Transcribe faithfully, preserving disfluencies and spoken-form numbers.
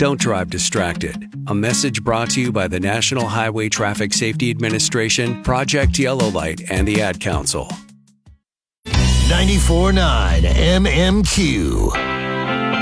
Don't drive distracted. A message brought to you by the National Highway Traffic Safety Administration, Project Yellow Light, and the Ad Council. ninety-four point nine M M Q.